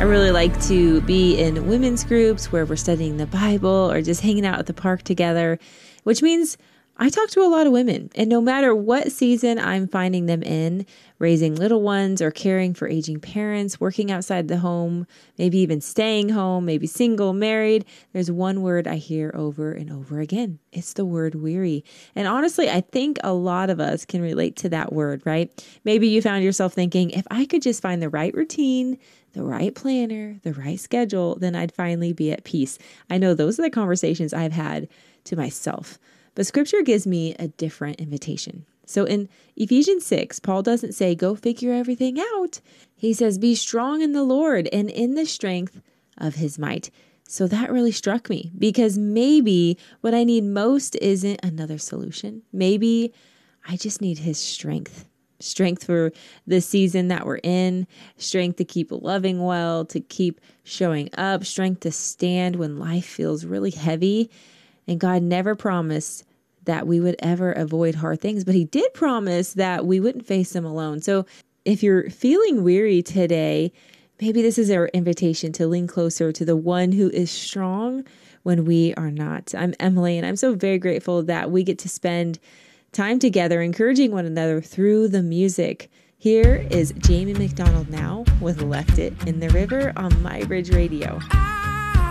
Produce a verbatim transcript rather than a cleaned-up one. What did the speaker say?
I really like to be in women's groups where we're studying the Bible or just hanging out at the park together, which means I talk to a lot of women, and no matter what season I'm finding them in, raising little ones or caring for aging parents, working outside the home, maybe even staying home, maybe single, married, there's one word I hear over and over again. It's the word weary. And honestly, I think a lot of us can relate to that word, right? Maybe you found yourself thinking, if I could just find the right routine, the right planner, the right schedule, then I'd finally be at peace. I know those are the conversations I've had to myself. But scripture gives me a different invitation. So in Ephesians six, Paul doesn't say, go figure everything out. He says, be strong in the Lord and in the strength of his might. So that really struck me because maybe what I need most isn't another solution. Maybe I just need his strength. Strength for the season that we're in, strength to keep loving well, to keep showing up, strength to stand when life feels really heavy. And God never promised that we would ever avoid hard things, but he did promise that we wouldn't face them alone. So if you're feeling weary today, maybe this is our invitation to lean closer to the one who is strong when we are not. I'm Emily, and I'm so very grateful that we get to spend time together, encouraging one another through the music. Here is Jamie McDonald now with Left It in the River on My Bridge Radio.